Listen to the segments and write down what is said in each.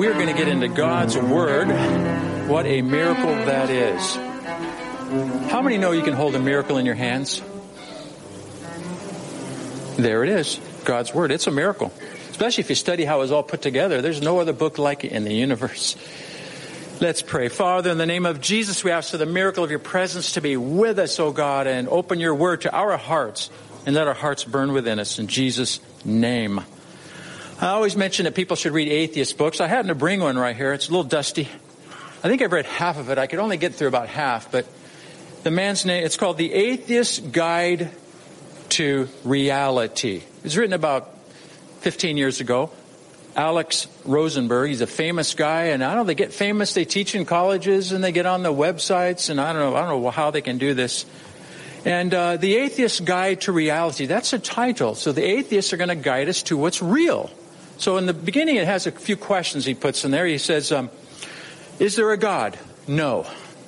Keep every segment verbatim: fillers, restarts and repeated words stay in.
we're going to get into God's Word. What a miracle that is. How many know you can hold a miracle in your hands? There it is, God's Word. It's a miracle. Especially if you study how it's all put together. There's no other book like it in the universe. Let's pray. Father, in the name of Jesus, we ask for the miracle of your presence to be with us, O God, and open your Word to our hearts and let our hearts burn within us. In Jesus' name. I always mention that people should read atheist books. I happen to bring one right here. It's a little dusty. I think I've read half of it. I could only get through about half, but the man's name, it's called The Atheist's Guide to Reality. It was written about fifteen years ago. Alex Rosenberg, he's a famous guy, and I don't know, they get famous, they teach in colleges, and they get on the websites, and I don't know, I don't know how they can do this. And uh, The Atheist's Guide to Reality, that's a title. So the atheists are going to guide us to what's real. So in the beginning, it has a few questions he puts in there. He says, um, is there a God? No.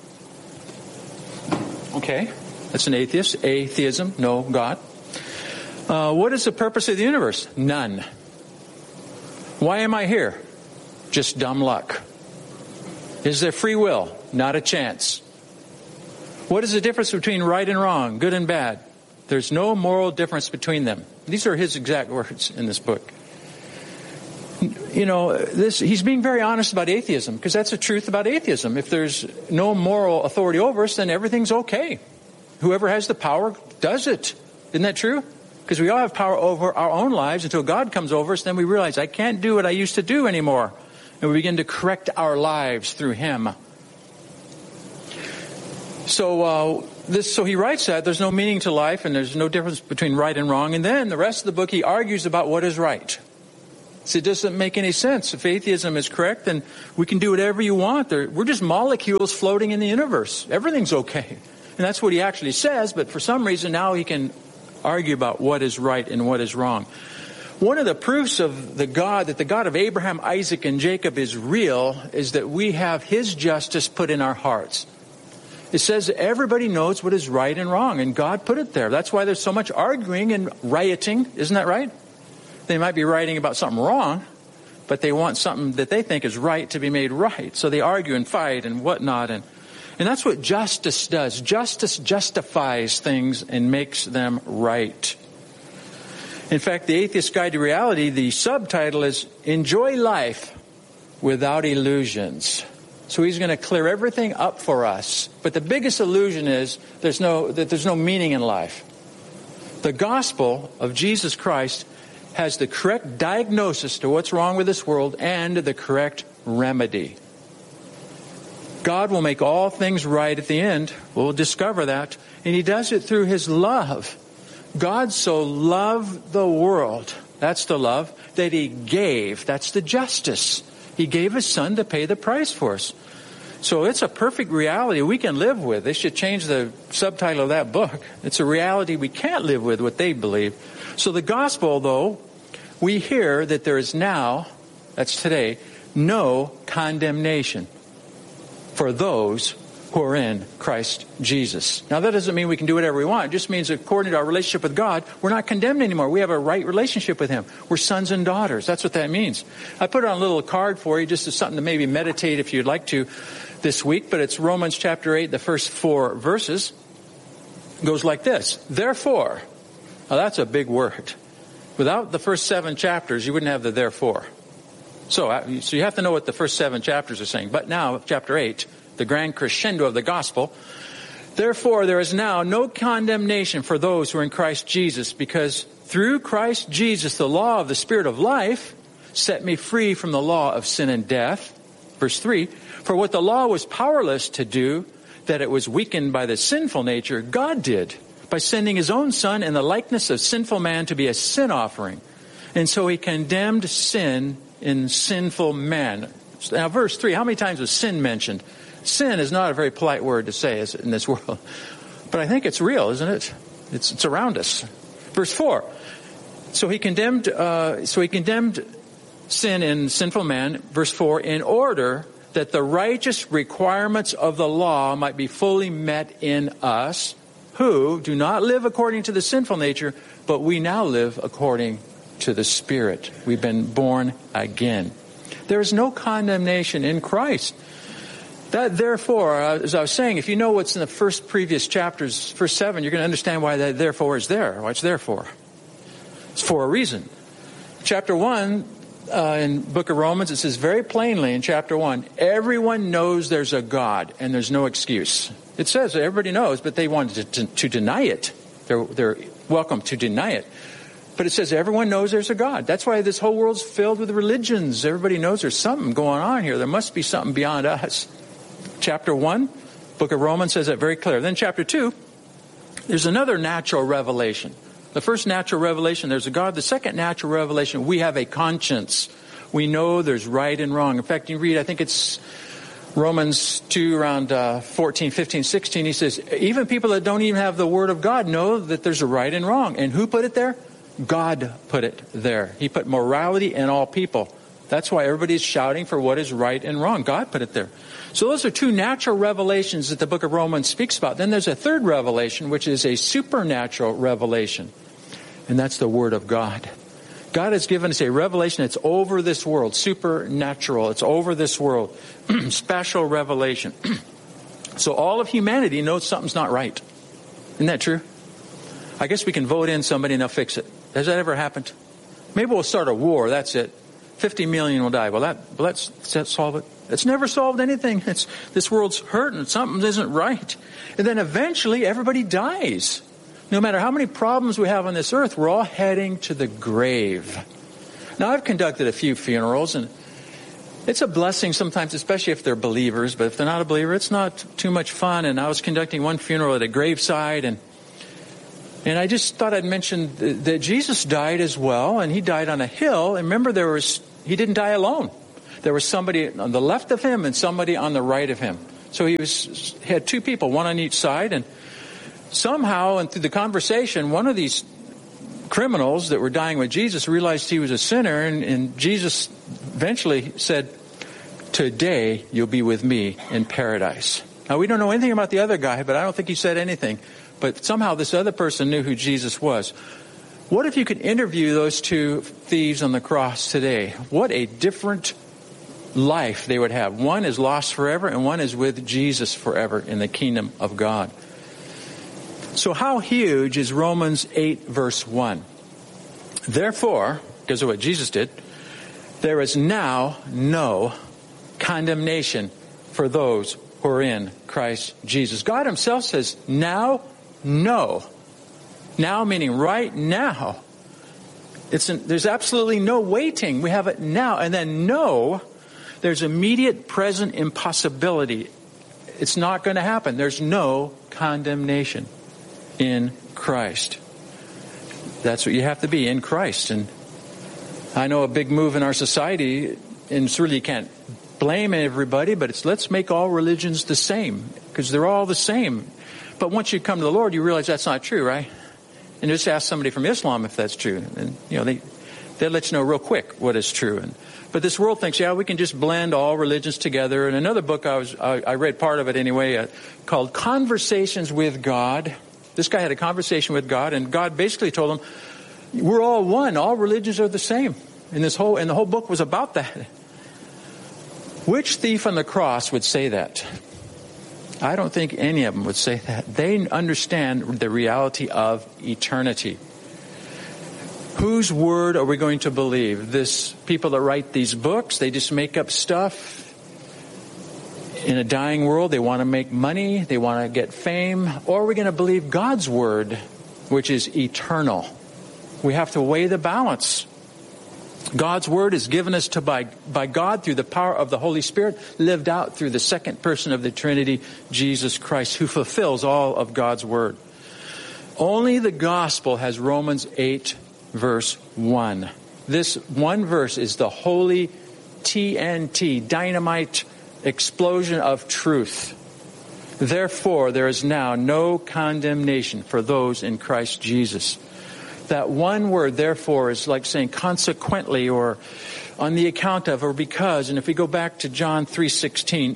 Okay, that's an atheist. Atheism, no God. Uh, what is the purpose of the universe? None. Why am I here? Just dumb luck. Is there free will? Not a chance. What is the difference between right and wrong, good and bad? There's no moral difference between them. These are his exact words in this book. You know, this, he's being very honest about atheism, because that's the truth about atheism. If there's no moral authority over us, then everything's okay. Whoever has the power does it. Isn't that true? Because we all have power over our own lives until God comes over us. Then we realize, I can't do what I used to do anymore. And we begin to correct our lives through Him. So uh, this, so he writes that there's no meaning to life and there's no difference between right and wrong. And then the rest of the book, he argues about what is right. So it doesn't make any sense. If atheism is correct, then we can do whatever you want. We're just molecules floating in the universe. Everything's okay. And that's what he actually says, but for some reason now he can argue about what is right and what is wrong. One of the proofs of the God, that the God of Abraham, Isaac, and Jacob is real, is that we have His justice put in our hearts. It says that everybody knows what is right and wrong, and God put it there. That's why there's so much arguing and rioting. Isn't that right? They might be writing about something wrong, but they want something that they think is right to be made right. So they argue and fight and whatnot. And, and that's what justice does. Justice justifies things and makes them right. In fact, The Atheist's Guide to Reality, the subtitle is Enjoy Life Without Illusions. So he's going to clear everything up for us. But the biggest illusion is there's no, that there's no meaning in life. The gospel of Jesus Christ has the correct diagnosis to what's wrong with this world and the correct remedy. God will make all things right at the end. We'll discover that. And He does it through His love. God so loved the world, that's the love, that He gave, that's the justice. He gave His Son to pay the price for us. So it's a perfect reality we can live with. They should change the subtitle of that book. It's a reality we can't live with, what they believe. So the gospel, though, we hear that there is now, that's today, no condemnation for those who are in Christ Jesus. Now that doesn't mean we can do whatever we want. It just means according to our relationship with God, we're not condemned anymore. We have a right relationship with Him. We're sons and daughters. That's what that means. I put it on a little card for you just as something to maybe meditate if you'd like to this week. But it's Romans chapter eight, the first four verses. It goes like this. Therefore, now that's a big word. Without the first seven chapters, you wouldn't have the therefore. So, so you have to know what the first seven chapters are saying. But now, chapter eight, the grand crescendo of the gospel. Therefore, there is now no condemnation for those who are in Christ Jesus, because through Christ Jesus, the law of the Spirit of life set me free from the law of sin and death. Verse three, for what the law was powerless to do, that it was weakened by the sinful nature, God did, by sending His own Son in the likeness of sinful man to be a sin offering. And so He condemned sin in sinful man. Now, verse three, how many times was sin mentioned? Sin is not a very polite word to say in this world. But I think it's real, isn't it? It's, it's around us. Verse four, so He condemned, uh, so He condemned sin in sinful man, verse four, in order that the righteous requirements of the law might be fully met in us, who do not live according to the sinful nature, but we now live according to the Spirit. We've been born again. There is no condemnation in Christ. That therefore, uh, as I was saying, if you know what's in the first previous chapters, first seven, you're going to understand why that therefore is there, why it's there for. It's for a reason. Chapter one, uh, in book of Romans, it says very plainly in chapter one, everyone knows there's a God and there's no excuse. It says everybody knows, but they wanted to, to, to deny it. They're, they're welcome to deny it. But it says everyone knows there's a God. That's why this whole world's filled with religions. Everybody knows there's something going on here. There must be something beyond us. Chapter one, book of Romans says that very clear. Then chapter two, there's another natural revelation. The first natural revelation, there's a God. The second natural revelation, we have a conscience. We know there's right and wrong. In fact, you read, I think it's Romans two, around uh, fourteen, fifteen, sixteen, he says, even people that don't even have the Word of God know that there's a right and wrong. And who put it there? God put it there. He put morality in all people. That's why everybody's shouting for what is right and wrong. God put it there. So those are two natural revelations that the book of Romans speaks about. Then there's a third revelation, which is a supernatural revelation. And that's the Word of God. God has given us a revelation that's over this world, supernatural. It's over this world. Special revelation. So all of humanity knows something's not right. Isn't that true? I guess we can vote in somebody and they'll fix it. Has that ever happened? Maybe we'll start a war, that's it. fifty million will die. Well, that, well let's, let's solve it. It's never solved anything. It's, this world's hurting. Something isn't right. And then eventually everybody dies. No matter how many problems we have on this earth, we're all heading to the grave. Now, I've conducted a few funerals, and it's a blessing sometimes, especially if they're believers. But if they're not a believer, it's not too much fun. And I was conducting one funeral at a graveside, and and I just thought I'd mention that Jesus died as well, and he died on a hill. And remember, there was he didn't die alone. There was somebody on the left of him and somebody on the right of him. So he was he had two people, one on each side, and somehow, and through the conversation, one of these criminals that were dying with Jesus realized he was a sinner, and, and Jesus eventually said, "Today you'll be with me in paradise." Now, we don't know anything about the other guy, but I don't think he said anything. But somehow this other person knew who Jesus was. What if you could interview those two thieves on the cross today? What a different life they would have. One is lost forever, and one is with Jesus forever in the kingdom of God. So how huge is Romans eight, verse one? Therefore, because of what Jesus did, there is now no condemnation for those who are in Christ Jesus. God himself says, now, no. Now meaning right now. It's an, there's absolutely no waiting. We have it now. And then no, there's immediate present impossibility. It's not going to happen. There's no condemnation in Christ. That's what you have to be, in Christ. And I know a big move in our society, and it's really, you can't blame everybody, but it's let's make all religions the same, because they're all the same. But once you come to the Lord, you realize that's not true, right? And just ask somebody from Islam if that's true. And, you know, they, they'll let you know real quick what is true. And, but this world thinks, yeah, we can just blend all religions together. And another book, I was I, I read part of it anyway, uh, called Conversations with God. This guy had a conversation with God, and God basically told him, we're all one. All religions are the same. And this whole and the whole book was about that. Which thief on the cross would say that? I don't think any of them would say that. They understand the reality of eternity. Whose word are we going to believe? This people that write these books, they just make up stuff. In a dying world, they want to make money, they want to get fame. Or are we going to believe God's word, which is eternal? We have to weigh the balance. God's word is given us to by, by God through the power of the Holy Spirit, lived out through the second person of the Trinity, Jesus Christ, who fulfills all of God's word. Only the gospel has Romans eight, verse one. This one verse is the holy T N T, dynamite explosion of truth. Therefore, there is now no condemnation for those in Christ Jesus. That one word, therefore, is like saying consequently, or on the account of, or because. And if we go back to John three sixteen,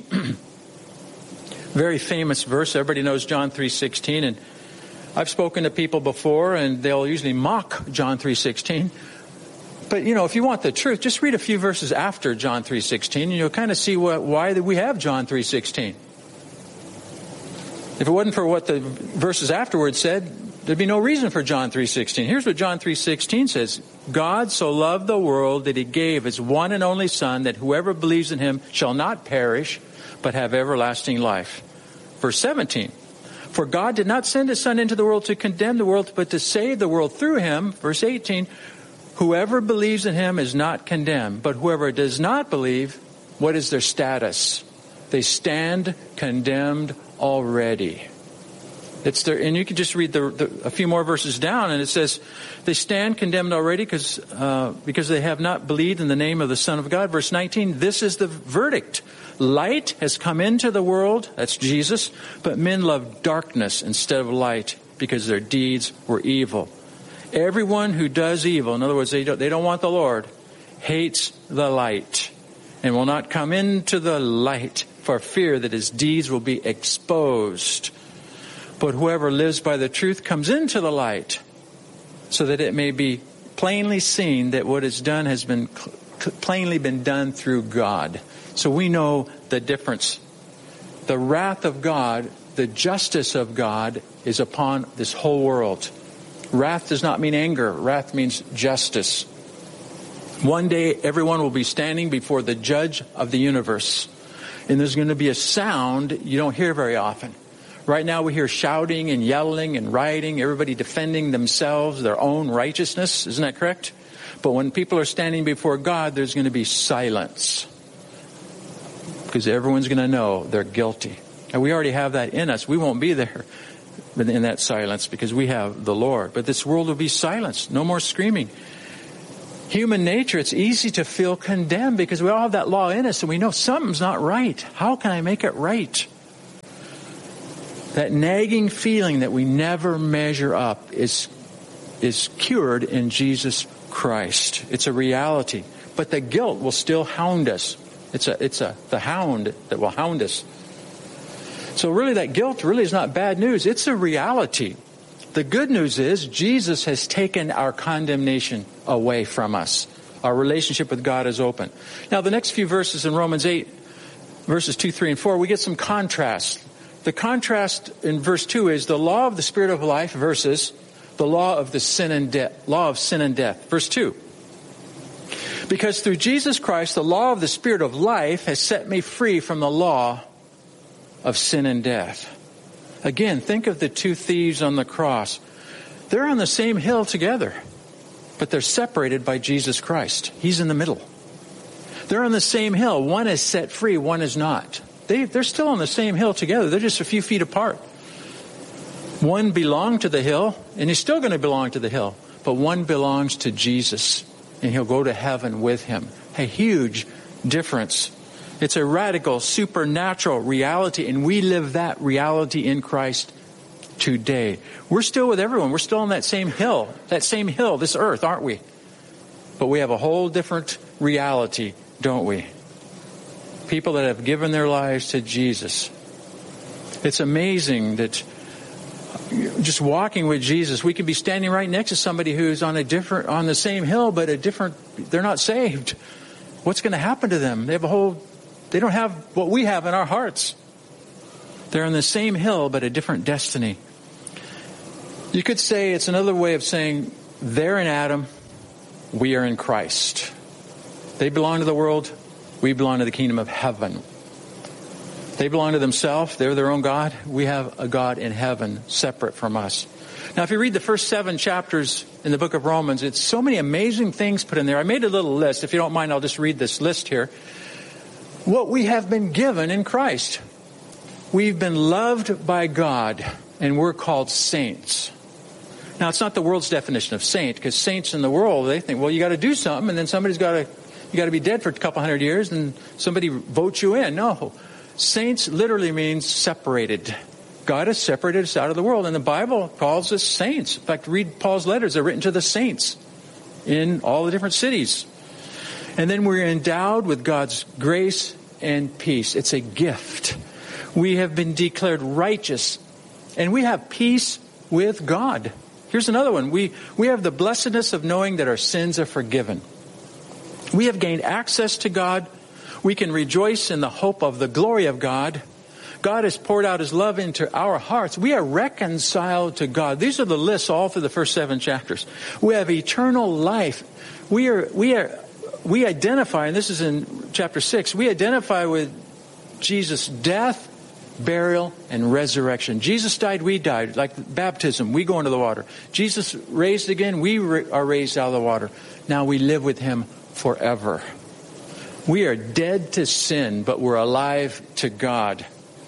very famous verse. Everybody knows John three sixteen. And I've spoken to people before, and they'll usually mock John three sixteen. But, you know, if you want the truth, just read a few verses after John three sixteen, and you'll kind of see what, why we have John three sixteen. If it wasn't for what the verses afterwards said, there'd be no reason for John three sixteen. Here's what John three sixteen says. God so loved the world that he gave his one and only Son, that whoever believes in him shall not perish, but have everlasting life. Verse seventeen. For God did not send his Son into the world to condemn the world, but to save the world through him. Verse eighteen. Whoever believes in him is not condemned, but whoever does not believe, what is their status? They stand condemned already. It's their, and you can just read the, the, a few more verses down, and it says, they stand condemned already because uh, because they have not believed in the name of the Son of God. Verse nineteen, this is the verdict. Light has come into the world, that's Jesus, but men love darkness instead of light because their deeds were evil. Everyone who does evil, in other words, they don't, they don't want the Lord, hates the light and will not come into the light for fear that his deeds will be exposed. But whoever lives by the truth comes into the light so that it may be plainly seen that what is done has been plainly been done through God. So we know the difference. The wrath of God, the justice of God is upon this whole world. Wrath does not mean anger. Wrath means justice. One day, everyone will be standing before the judge of the universe. And there's going to be a sound you don't hear very often. Right now, we hear shouting and yelling and rioting, everybody defending themselves, their own righteousness. Isn't that correct? But when people are standing before God, there's going to be silence. Because everyone's going to know they're guilty. And we already have that in us. We won't be there in that silence because we have the Lord. But this world will be silenced. No more screaming. Human nature, it's easy to feel condemned because we all have that law in us and we know something's not right. How can I make it right? That nagging feeling that we never measure up is, is cured in Jesus Christ. It's a reality. But the guilt will still hound us. It's a, it's a, the hound that will hound us. So really that guilt really is not bad news. It's a reality. The good news is Jesus has taken our condemnation away from us. Our relationship with God is open. Now the next few verses in Romans eight, verses two, three, and four, we get some contrast. The contrast in verse two is the law of the Spirit of life versus the law of the sin and death, law of sin and death. Verse two. Because through Jesus Christ, the law of the Spirit of life has set me free from the law of sin and death. Again, think of the two thieves on the cross. They're on the same hill together, but they're separated by Jesus Christ. He's in the middle. They're on the same hill. One is set free, one is not. They, they're still on the same hill together. They're just a few feet apart. One belonged to the hill, and he's still going to belong to the hill, but one belongs to Jesus, and he'll go to heaven with him. A huge difference. It's a radical, supernatural reality, and we live that reality in Christ today. We're still with everyone. We're still on that same hill, that same hill, this earth, aren't we? But we have a whole different reality, don't we? People that have given their lives to Jesus. It's amazing that just walking with Jesus, we can be standing right next to somebody who's on a different, on the same hill, but a different, they're not saved. What's going to happen to them? They have a whole, they don't have what we have in our hearts. They're on the same hill, but a different destiny. You could say it's another way of saying they're in Adam, we are in Christ. They belong to the world, we belong to the kingdom of heaven. They belong to themselves, they're their own God. We have a God in heaven separate from us. Now, if you read the first seven chapters in the book of Romans, it's so many amazing things put in there. I made a little list. If you don't mind, I'll just read this list here. What we have been given in Christ. We've been loved by God, and we're called saints. Now, it's not the world's definition of saint, because saints in the world, they think, well, you got to do something, and then somebody's got to, you got to be dead for a couple hundred years, and somebody votes you in. No. Saints literally means separated. God has separated us out of the world, and the Bible calls us saints. In fact, read Paul's letters. They're written to the saints in all the different cities. And then we're endowed with God's grace and peace. It's a gift. We have been declared righteous, and we have peace with God. Here's another one. We, we have the blessedness of knowing that our sins are forgiven. We have gained access to God. We can rejoice in the hope of the glory of God. God has poured out His love into our hearts. We are reconciled to God. These are the lists all through the first seven chapters. We have eternal life. We are, we are, we identify, and this is in chapter six, we identify with Jesus' death, burial, and resurrection. Jesus died, we died. Like baptism, we go into the water. Jesus raised again, we are raised out of the water. Now we live with Him forever. We are dead to sin, but we're alive to God.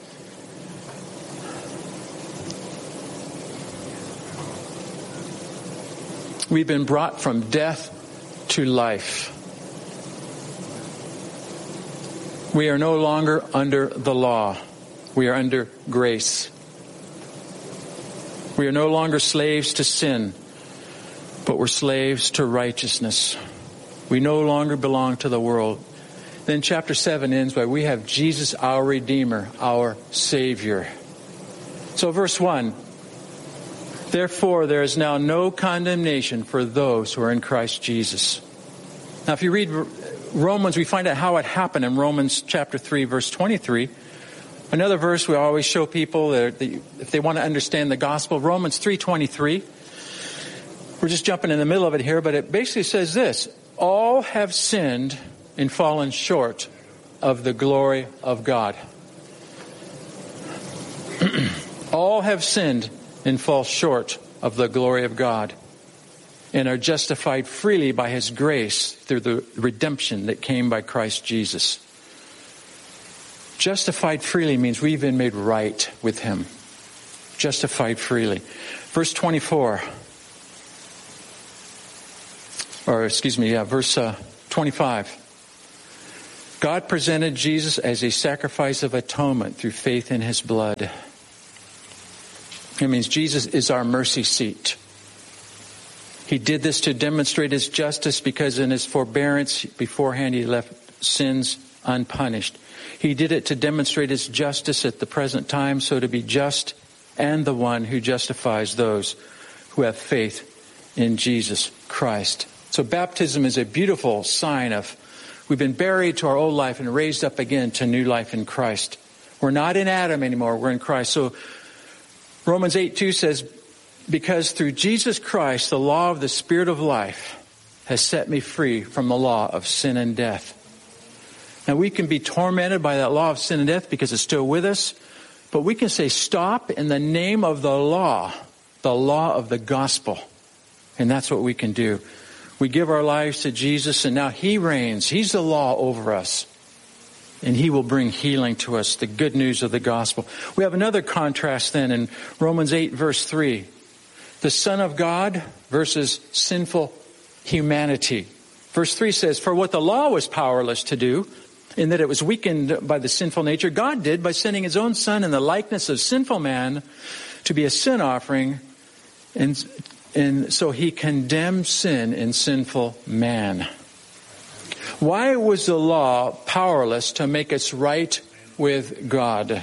We've been brought from death to life. We are no longer under the law. We are under grace. We are no longer slaves to sin, but we're slaves to righteousness. We no longer belong to the world. Then chapter seven ends by we have Jesus, our Redeemer, our Savior. So verse one, therefore there is now no condemnation for those who are in Christ Jesus. Now if you read Romans, we find out how it happened in Romans chapter three, verse twenty-three. Another verse we always show people that if they want to understand the gospel, Romans three twenty-three. We're just jumping in the middle of it here, but it basically says this: all have sinned and fallen short of the glory of God. All have sinned and fall short of the glory of God, and are justified freely by His grace through the redemption that came by Christ Jesus. Justified freely means we've been made right with Him. Justified freely. Verse twenty-four. Or excuse me, yeah, verse uh, twenty-five. God presented Jesus as a sacrifice of atonement through faith in His blood. It means Jesus is our mercy seat. He did this to demonstrate His justice because in His forbearance beforehand He left sins unpunished. He did it to demonstrate His justice at the present time, so to be just and the one who justifies those who have faith in Jesus Christ. So baptism is a beautiful sign of we've been buried to our old life and raised up again to new life in Christ. We're not in Adam anymore, we're in Christ. So Romans eight two says, because through Jesus Christ, the law of the Spirit of life has set me free from the law of sin and death. Now we can be tormented by that law of sin and death because it's still with us, but we can say stop in the name of the law, the law of the gospel. And that's what we can do. We give our lives to Jesus, and now He reigns. He's the law over us. And He will bring healing to us, the good news of the gospel. We have another contrast then in Romans eight, verse three. The Son of God versus sinful humanity. Verse three says, for what the law was powerless to do, in that it was weakened by the sinful nature, God did by sending His own Son in the likeness of sinful man to be a sin offering, and And so He condemned sin in sinful man. Why was the law powerless to make us right with God?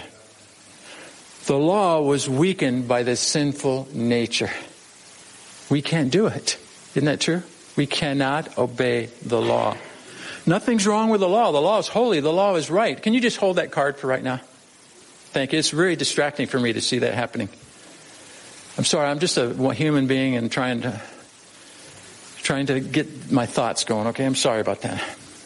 The law was weakened by the sinful nature. We can't do it. Isn't that true? We cannot obey the law. Nothing's wrong with the law. The law is holy. The law is right. Can you just hold that card for right now? Thank you. It's very distracting for me to see that happening. I'm sorry, I'm just a human being and trying to trying to get my thoughts going, okay? I'm sorry about that.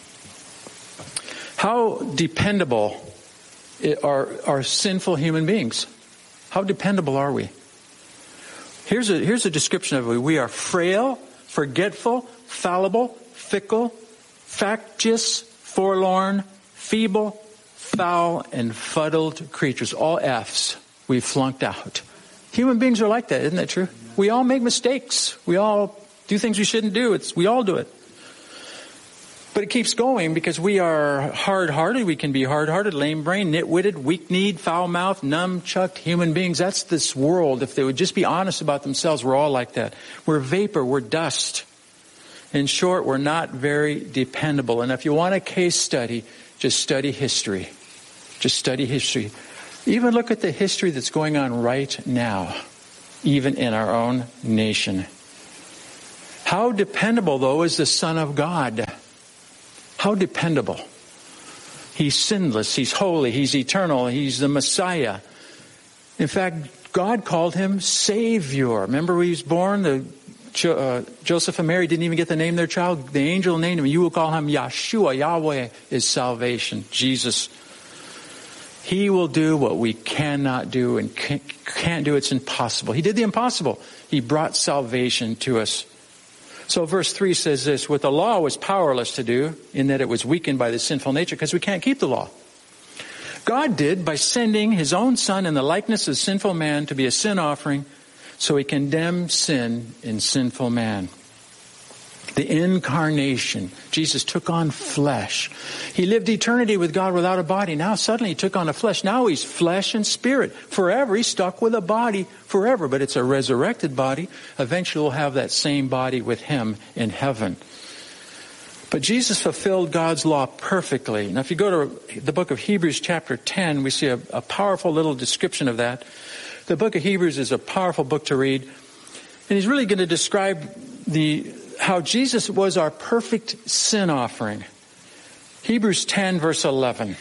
How dependable are, are sinful human beings? How dependable are we? Here's a, here's a description of it. We are frail, forgetful, fallible, fickle, factious, forlorn, feeble, foul, and fuddled creatures. All F's we've flunked out. Human beings are like that, isn't that true? We all make mistakes. We all do things we shouldn't do. It's, we all do it. But it keeps going because we are hard-hearted. We can be hard-hearted, lame-brained, nit-witted, weak-kneed, foul-mouthed, numb-chucked human beings. That's this world. If they would just be honest about themselves, we're all like that. We're vapor. We're dust. In short, we're not very dependable. And if you want a case study, just study history. Just study history. Even look at the history that's going on right now, even in our own nation. How dependable, though, is the Son of God? How dependable. He's sinless. He's holy. He's eternal. He's the Messiah. In fact, God called him Savior. Remember when he was born? The, uh, Joseph and Mary didn't even get to name their child. The angel named him. You will call him Yeshua. Yahweh is salvation. Jesus. He will do what we cannot do and can't do. It's impossible. He did the impossible. He brought salvation to us. So verse three says this, what the law was powerless to do, in that it was weakened by the sinful nature, because we can't keep the law. God did by sending his own Son in the likeness of sinful man to be a sin offering, so he condemned sin in sinful man. The incarnation. Jesus took on flesh. He lived eternity with God without a body. Now suddenly he took on a flesh. Now he's flesh and spirit. Forever he's stuck with a body forever. But it's a resurrected body. Eventually we'll have that same body with him in heaven. But Jesus fulfilled God's law perfectly. Now if you go to the book of Hebrews chapter ten, we see a, a powerful little description of that. The book of Hebrews is a powerful book to read. And he's really going to describe the how Jesus was our perfect sin offering. Hebrews ten verse eleven.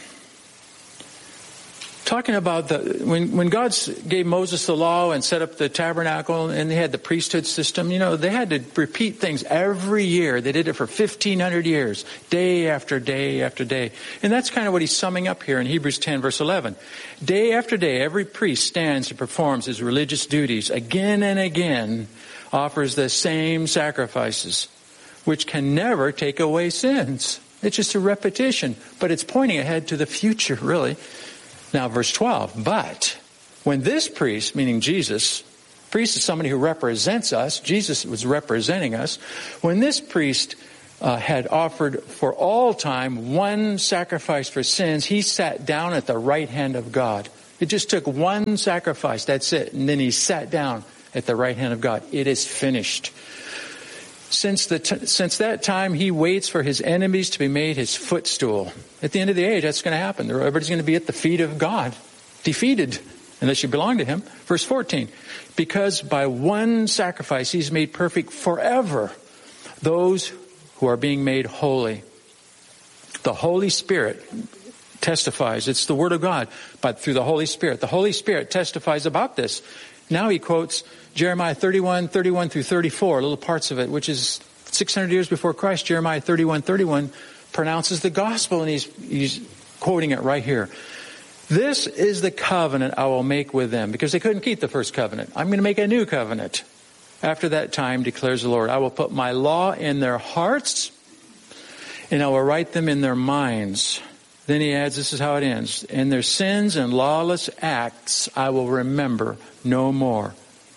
Talking about the when when God gave Moses the law and set up the tabernacle and they had the priesthood system, you know, they had to repeat things every year. They did it for fifteen hundred years, day after day after day. And that's kind of what he's summing up here in Hebrews ten verse eleven. Day after day, every priest stands and performs his religious duties again and again, offers the same sacrifices, which can never take away sins. It's just a repetition, but it's pointing ahead to the future, really. Now, verse twelve, but when this priest, meaning Jesus, priest is somebody who represents us, Jesus was representing us, when this priest uh, had offered for all time one sacrifice for sins, he sat down at the right hand of God. It just took one sacrifice, that's it, and then he sat down at the right hand of God. It is finished. Since the t- since that time, he waits for his enemies to be made his footstool. At the end of the age, that's going to happen. Everybody's going to be at the feet of God, defeated, unless you belong to him. Verse fourteen, because by one sacrifice, he's made perfect forever those who are being made holy. The Holy Spirit testifies. It's the Word of God, but through the Holy Spirit. The Holy Spirit testifies about this. Now he quotes Jeremiah thirty-one, thirty-one through thirty-four, little parts of it, which is six hundred years before Christ. Jeremiah thirty-one, thirty-one pronounces the gospel, and he's, he's quoting it right here. This is the covenant I will make with them, because they couldn't keep the first covenant. I'm going to make a new covenant. After that time, declares the Lord, I will put my law in their hearts, and I will write them in their minds. Then he adds, this is how it ends. And their sins and lawless acts I will remember no more.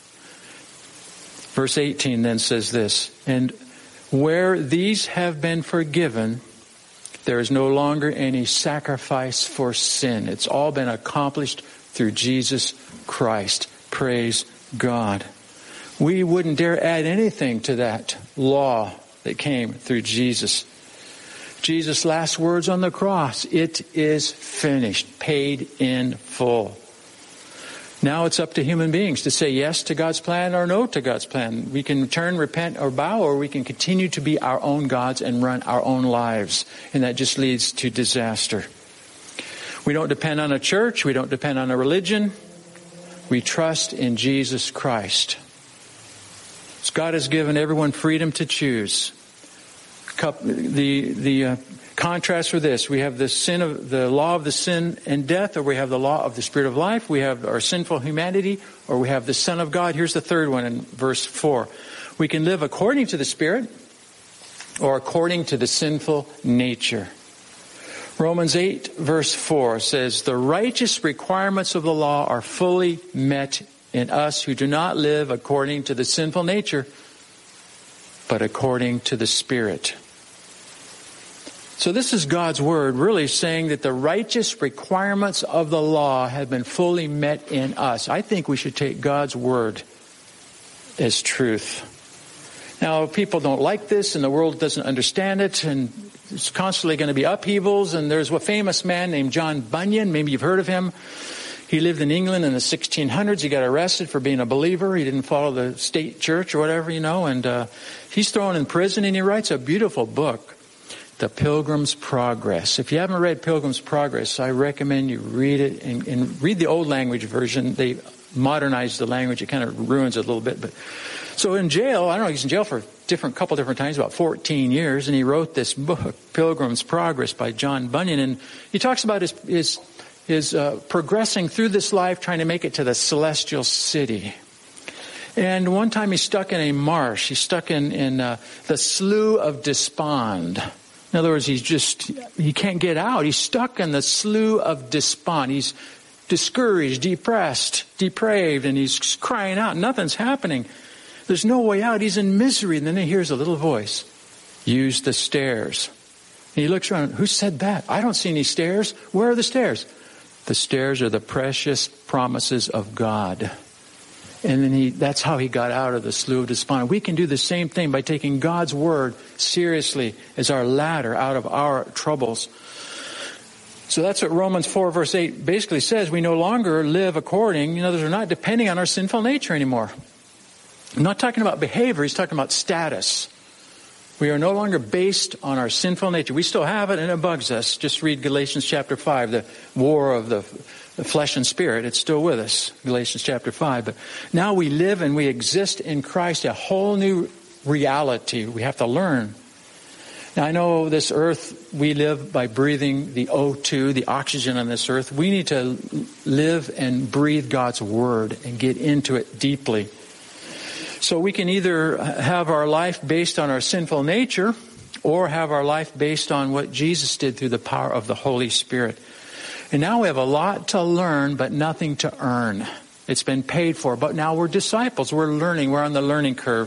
Verse eighteen then says this, and where these have been forgiven, there is no longer any sacrifice for sin. It's all been accomplished through Jesus Christ. Praise God. We wouldn't dare add anything to that law that came through Jesus. Jesus' last words on the cross, it is finished, paid in full. Now it's up to human beings to say yes to God's plan or no to God's plan. We can turn, repent, or bow, or we can continue to be our own gods and run our own lives. And that just leads to disaster. We don't depend on a church. We don't depend on a religion. We trust in Jesus Christ. God has given everyone freedom to choose. The the uh, contrast for this, we have the sin of the law of the sin and death, or we have the law of the Spirit of life. We have our sinful humanity, or we have the Son of God. Here's the third one in verse four. We can live according to the Spirit or according to the sinful nature. Romans eight verse four says, the righteous requirements of the law are fully met in us who do not live according to the sinful nature, but according to the Spirit. So this is God's word really saying that the righteous requirements of the law have been fully met in us. I think we should take God's word as truth. Now, people don't like this, and the world doesn't understand it, and there's constantly going to be upheavals. And there's a famous man named John Bunyan. Maybe you've heard of him. He lived in England in the sixteen hundreds. He got arrested for being a believer. He didn't follow the state church or whatever, you know, and uh, he's thrown in prison, and he writes a beautiful book The Pilgrim's Progress. If you haven't read Pilgrim's Progress, I recommend you read it and, and read the old language version. They modernized the language. It kind of ruins it a little bit. But so in jail, I don't know, he's in jail for a different couple different times, about fourteen years, and he wrote this book, Pilgrim's Progress by John Bunyan, and he talks about his his, his uh, progressing through this life, trying to make it to the celestial city. And one time he's stuck in a marsh. He's stuck in, in uh, the Slough of Despond. In other words, he's just, he can't get out. He's stuck in the Slough of Despond. He's discouraged, depressed, depraved, and he's crying out. Nothing's happening. There's no way out. He's in misery. And then he hears a little voice. Use the stairs. And he looks around. Who said that? I don't see any stairs. Where are the stairs? The stairs are the precious promises of God. And then he, that's how he got out of the Slough of Despond. We can do the same thing by taking God's word seriously as our ladder out of our troubles. So that's what Romans four verse eight basically says. We no longer live according, you know, we're not depending on our sinful nature anymore. I'm not talking about behavior, he's talking about status. We are no longer based on our sinful nature. We still have it and it bugs us. Just read Galatians chapter five, the war of the The flesh and spirit, it's still with us, Galatians chapter five. But now we live and we exist in Christ, a whole new reality we have to learn. Now I know this earth, we live by breathing the O two, the oxygen on this earth. We need to live and breathe God's word and get into it deeply. So we can either have our life based on our sinful nature or have our life based on what Jesus did through the power of the Holy Spirit. And now we have a lot to learn, but nothing to earn. It's been paid for, but now we're disciples. We're learning. We're on the learning curve.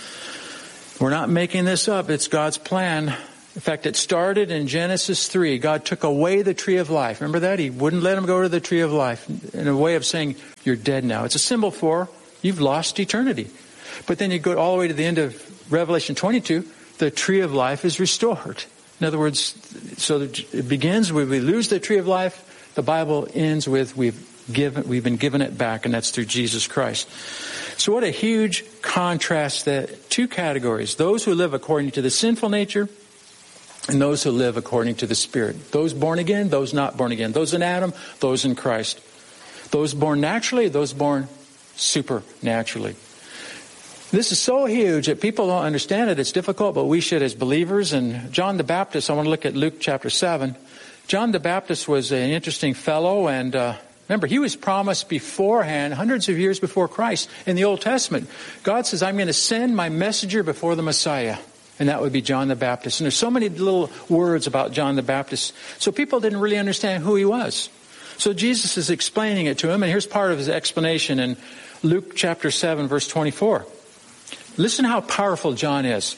We're not making this up. It's God's plan. In fact, it started in Genesis three. God took away the tree of life. Remember that? He wouldn't let him go to the tree of life in a way of saying, you're dead now. It's a symbol for you've lost eternity. But then you go all the way to the end of Revelation twenty-two. The tree of life is restored. In other words, so it begins with we lose the tree of life. The Bible ends with we've given, we've been given it back, and that's through Jesus Christ. So what a huge contrast, that two categories. Those who live according to the sinful nature and those who live according to the Spirit. Those born again, those not born again. Those in Adam, those in Christ. Those born naturally, those born supernaturally. This is so huge that people don't understand it. It's difficult, but we should as believers. And John the Baptist, I want to look at Luke chapter seven. John the Baptist was an interesting fellow, and uh, remember, he was promised beforehand, hundreds of years before Christ. In the Old Testament, God says, I'm going to send my messenger before the Messiah. And that would be John the Baptist. And there's so many little words about John the Baptist. So people didn't really understand who he was. So Jesus is explaining it to him, and here's part of his explanation in Luke chapter seven, verse twenty-four. Listen how powerful John is.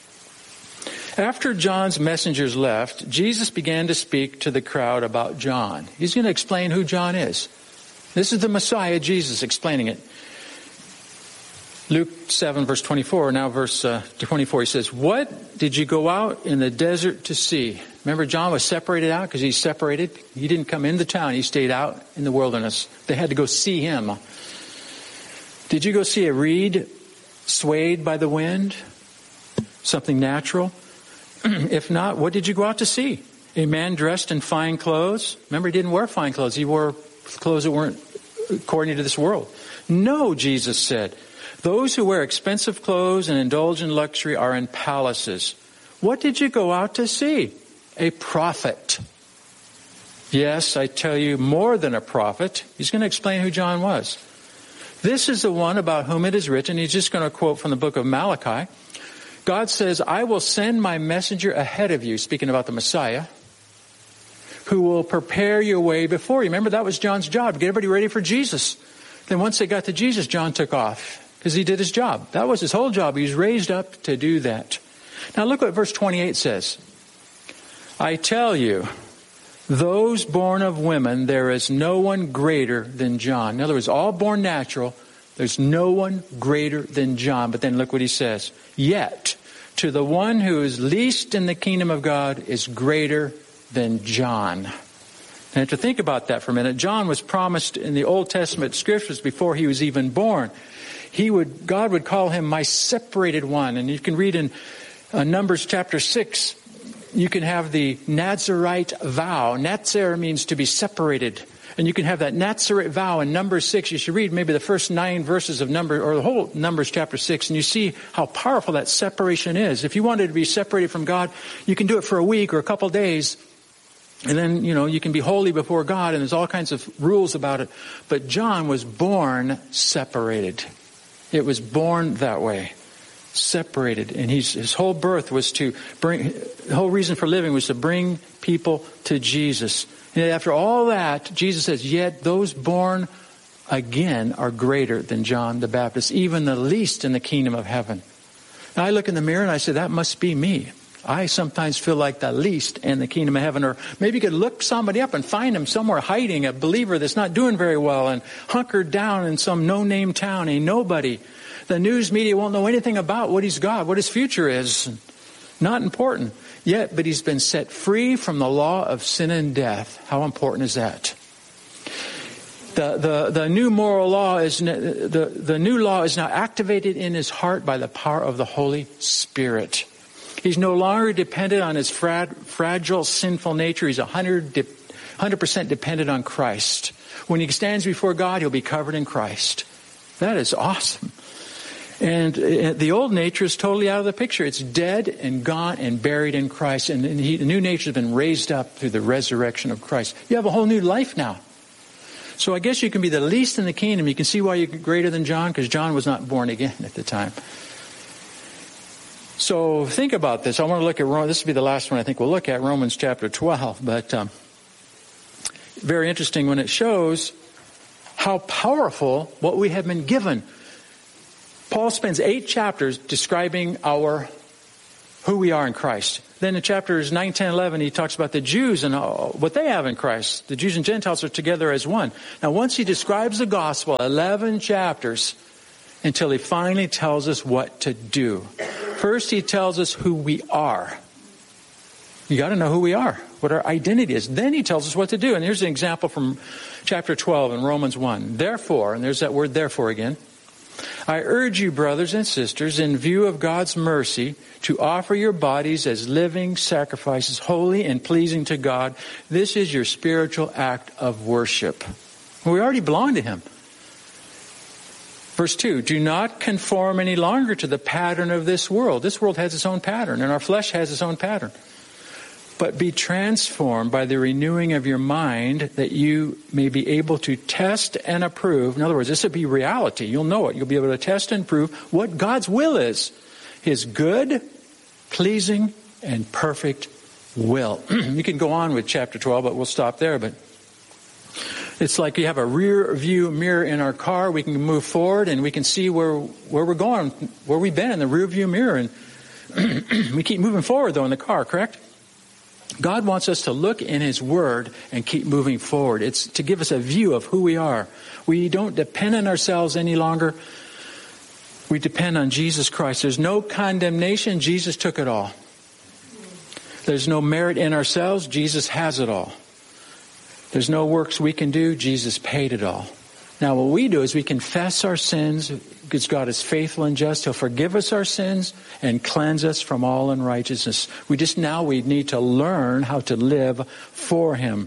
After John's messengers left, Jesus began to speak to the crowd about John. He's going to explain who John is. This is the Messiah, Jesus, explaining it. Luke seven, verse twenty-four, now verse uh, twenty-four, he says, what did you go out in the desert to see? Remember, John was separated out because he's separated. He didn't come into town. He stayed out in the wilderness. They had to go see him. Did you go see a reed swayed by the wind? Something natural? If not, what did you go out to see? A man dressed in fine clothes? Remember, he didn't wear fine clothes. He wore clothes that weren't according to this world. No, Jesus said. Those who wear expensive clothes and indulge in luxury are in palaces. What did you go out to see? A prophet. Yes, I tell you, more than a prophet. He's going to explain who John was. This is the one about whom it is written. He's just going to quote from the book of Malachi. God says, I will send my messenger ahead of you, speaking about the Messiah, who will prepare your way before you. Remember, that was John's job, get everybody ready for Jesus. Then once they got to Jesus, John took off because he did his job. That was his whole job. He was raised up to do that. Now look what verse twenty-eight says. I tell you, those born of women, there is no one greater than John. In other words, all born natural, there's no one greater than John. But then look what he says. Yet, to the one who is least in the kingdom of God is greater than John. And to think about that for a minute, John was promised in the Old Testament scriptures before he was even born. He would, God would call him my separated one. And you can read in uh, Numbers chapter six, you can have the Nazarite vow. Nazar means to be separated. And you can have that Nazarite vow in Numbers six. You should read maybe the first nine verses of Numbers, or the whole Numbers chapter six, and you see how powerful that separation is. If you wanted to be separated from God, you can do it for a week or a couple days. And then, you know, you can be holy before God, and there's all kinds of rules about it. But John was born separated. It was born that way. Separated. And he's, his whole birth was to bring, the whole reason for living was to bring people to Jesus. And after all that, Jesus says, yet those born again are greater than John the Baptist, even the least in the kingdom of heaven. And I look in the mirror and I say, that must be me. I sometimes feel like the least in the kingdom of heaven. Or maybe you could look somebody up and find him somewhere hiding, a believer that's not doing very well and hunkered down in some no-name town, a nobody. The news media won't know anything about what he's got, what his future is. Not important. Yet, but he's been set free from the law of sin and death. How important is that? The, the, the new moral law is, the, the new law is now activated in his heart by the power of the Holy Spirit. He's no longer dependent on his fra- fragile, sinful nature. He's one hundred percent dependent on Christ. When he stands before God, he'll be covered in Christ. That is awesome. And the old nature is totally out of the picture. It's dead and gone and buried in Christ. And he, the new nature has been raised up through the resurrection of Christ. You have a whole new life now. So I guess you can be the least in the kingdom. You can see why you're greater than John, because John was not born again at the time. So think about this. I want to look at Rome. This will be the last one I think we'll look at, Romans chapter twelve. But um, very interesting when it shows how powerful what we have been given. Paul spends eight chapters describing our who we are in Christ. Then in chapters nine, ten, eleven, he talks about the Jews and what they have in Christ. The Jews and Gentiles are together as one. Now, once he describes the gospel, eleven chapters, until he finally tells us what to do. First, he tells us who we are. You got to know who we are, what our identity is. Then he tells us what to do. And here's an example from chapter twelve in Romans one. Therefore, and there's that word therefore again, I urge you, brothers and sisters, in view of God's mercy, to offer your bodies as living sacrifices, holy and pleasing to God. This is your spiritual act of worship. We already belong to him. Verse two, do not conform any longer to the pattern of this world. This world has its own pattern, and our flesh has its own pattern. But be transformed by the renewing of your mind, that you may be able to test and approve. In other words, this will be reality. You'll know it. You'll be able to test and prove what God's will is. His good, pleasing, and perfect will. You can go on with chapter twelve, but we'll stop there. But it's like you have a rear view mirror in our car. We can move forward and we can see where where we're going, where we've been in the rear view mirror. And we keep moving forward, though, in the car, correct? God wants us to look in his word and keep moving forward. It's to give us a view of who we are. We don't depend on ourselves any longer. We depend on Jesus Christ. There's no condemnation. Jesus took it all. There's no merit in ourselves. Jesus has it all. There's no works we can do. Jesus paid it all. Now what we do is we confess our sins, because God is faithful and just. He'll forgive us our sins and cleanse us from all unrighteousness. We just now we need to learn how to live for him.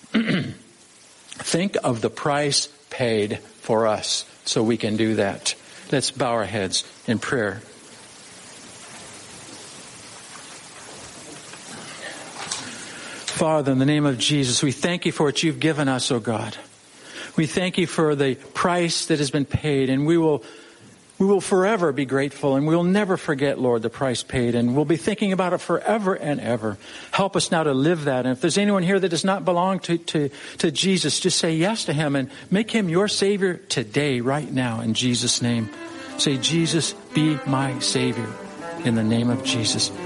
Think of the price paid for us so we can do that. Let's bow our heads in prayer. Father, in the name of Jesus, we thank you for what you've given us, O God. We thank you for the price that has been paid, and we will we will forever be grateful, and we will never forget, Lord, the price paid, and we'll be thinking about it forever and ever. Help us now to live that. And if there's anyone here that does not belong to, to, to Jesus, just say yes to him and make him your Savior today, right now, in Jesus' name. Say, Jesus, be my Savior, in the name of Jesus.